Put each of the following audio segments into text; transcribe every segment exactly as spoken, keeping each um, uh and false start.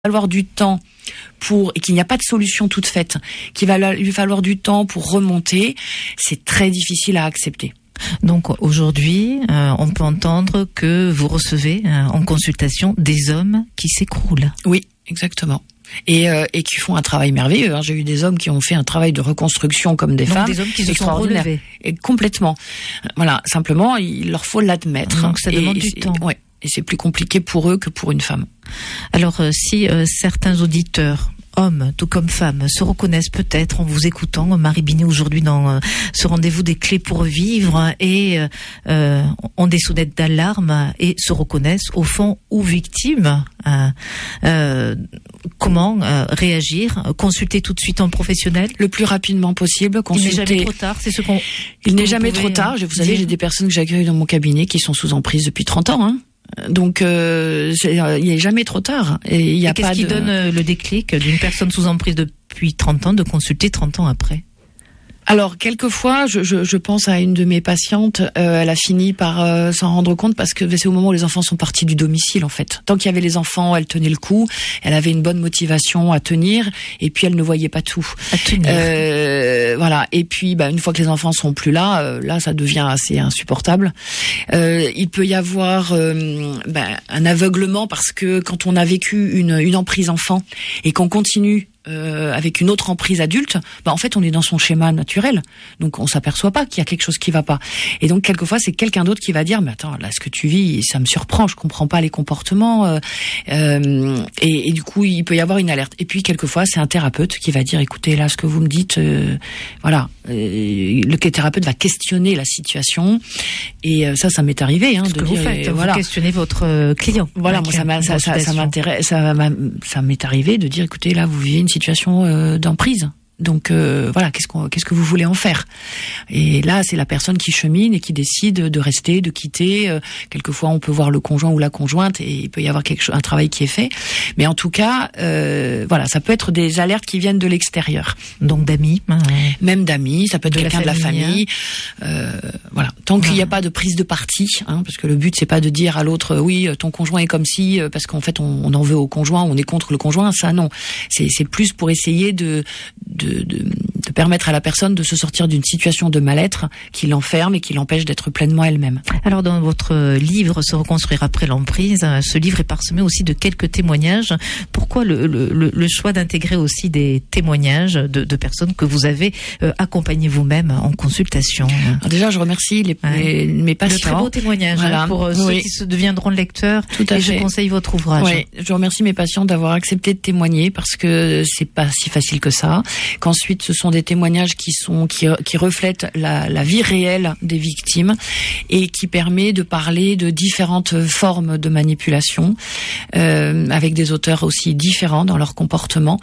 falloir du temps pour, et qu'il n'y a pas de solution toute faite, qu'il va lui falloir du temps pour remonter, c'est très difficile à accepter. Donc aujourd'hui, euh, on peut entendre que vous recevez euh, en consultation des hommes qui s'écroulent. Oui, exactement. Et, euh, et qui font un travail merveilleux. Hein. J'ai eu des hommes qui ont fait un travail de reconstruction comme des Donc femmes. Des hommes qui se sont relevés. Et complètement. Voilà, simplement, il leur faut l'admettre. Donc ça demande et, du et, temps. Ouais. Et c'est plus compliqué pour eux que pour une femme. Alors, euh, si euh, certains auditeurs, hommes tout comme femmes, se reconnaissent peut-être en vous écoutant, Marie Binet, aujourd'hui dans euh, ce rendez-vous des clés pour vivre, et euh, ont des sonnettes d'alarme et se reconnaissent au fond ou victimes, euh, euh, comment euh, réagir? Consulter tout de suite un professionnel? Le plus rapidement possible. Consulter... Il n'est jamais trop tard, c'est ce qu'on... Il n'est jamais trop tard. Vous savez, j'ai des personnes que j'accueille dans mon cabinet qui sont sous emprise depuis trente ans, hein. Donc, euh, c'est, euh, il n'est jamais trop tard. Et il y a et qu'est-ce pas qui de... donne le déclic d'une personne sous emprise depuis trente ans de consulter trente ans après? Alors, quelquefois, je, je, je pense à une de mes patientes, euh, elle a fini par euh, s'en rendre compte parce que c'est au moment où les enfants sont partis du domicile, en fait. Tant qu'il y avait les enfants, elle tenait le coup, elle avait une bonne motivation à tenir, et puis elle ne voyait pas tout. À tenir. Euh, voilà. Et puis, bah, une fois que les enfants sont plus là, euh, là, ça devient assez insupportable. Euh, il peut y avoir euh, bah, un aveuglement parce que quand on a vécu une, une emprise enfant et qu'on continue Euh, avec une autre emprise adulte, bah en fait on est dans son schéma naturel, donc on s'aperçoit pas qu'il y a quelque chose qui va pas. Et donc quelquefois c'est quelqu'un d'autre qui va dire mais attends, là ce que tu vis ça me surprend, je comprends pas les comportements, euh, euh, et, et du coup il peut y avoir une alerte. Et puis quelquefois c'est un thérapeute qui va dire écoutez là ce que vous me dites, euh, voilà, euh, le thérapeute va questionner la situation, et euh, ça ça m'est arrivé hein, ce de que dire, vous faites, et, vous voilà. questionnez votre client. Voilà, moi ça m'a ça, ça, ça m'intéresse, ça, m'a, ça m'est arrivé de dire écoutez là vous vivez une situation euh, d'emprise. Donc euh, voilà, qu'est-ce qu'on, qu'est-ce que vous voulez en faire? Et là, c'est la personne qui chemine et qui décide de rester, de quitter. Euh, quelquefois, on peut voir le conjoint ou la conjointe et il peut y avoir quelque chose, un travail qui est fait. Mais en tout cas, euh, voilà, ça peut être des alertes qui viennent de l'extérieur. Donc d'amis, hein, même d'amis, ça peut être de quelqu'un de la famille. Euh, voilà, tant qu'il n'y a pas de prise de parti, hein, parce que le but c'est pas de dire à l'autre oui, ton conjoint est comme si, parce qu'en fait on, on en veut au conjoint, on est contre le conjoint. Ça non, c'est, c'est plus pour essayer de, de De, de, de permettre à la personne de se sortir d'une situation de mal-être qui l'enferme et qui l'empêche d'être pleinement elle-même. Alors dans votre livre Se reconstruire après l'emprise, ce livre est parsemé aussi de quelques témoignages. Pourquoi le, le, le choix d'intégrer aussi des témoignages de, de personnes que vous avez euh, accompagnées vous-même en consultation? Alors déjà, je remercie les, ouais. les, mes patients. De très beaux témoignages, voilà. hein, pour euh, oui. ceux qui se deviendront lecteurs. Tout à et fait. Je conseille votre ouvrage. Oui, je remercie mes patients d'avoir accepté de témoigner parce que c'est pas si facile que ça. Qu'ensuite, ce sont des témoignages qui sont qui, qui reflètent la, la vie réelle des victimes et qui permet de parler de différentes formes de manipulation euh, avec des auteurs aussi différents dans leur comportement.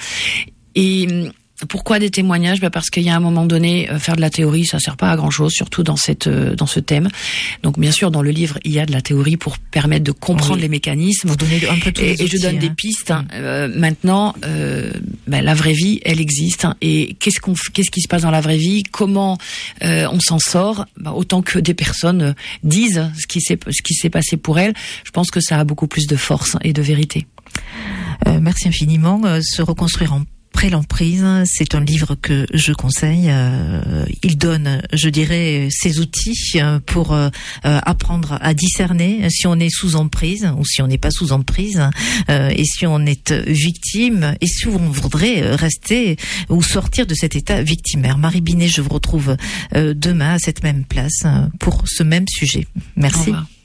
Et pourquoi des témoignages? Ben parce qu'il y a un moment donné, faire de la théorie, ça sert pas à grand chose, surtout dans cette dans ce thème. Donc bien sûr, dans le livre, il y a de la théorie pour permettre de comprendre oui. les mécanismes. Vous donnez un peu tous les et, et je donne hein. des pistes. Hein. Euh, maintenant, euh, ben, la vraie vie, elle existe. Hein. Et qu'est-ce qu'on, qu'est-ce qui se passe dans la vraie vie? Comment euh, on s'en sort? Ben, autant que des personnes disent ce qui s'est ce qui s'est passé pour elles, je pense que ça a beaucoup plus de force et de vérité. Euh, merci infiniment. Euh, se reconstruire en Après l'emprise, c'est un livre que je conseille. Euh, il donne, je dirais, ses outils pour euh, apprendre à discerner si on est sous emprise ou si on n'est pas sous emprise, euh, et si on est victime, et si on voudrait rester ou sortir de cet état victimaire. Marie Binet, je vous retrouve euh, demain à cette même place pour ce même sujet. Merci. Au revoir.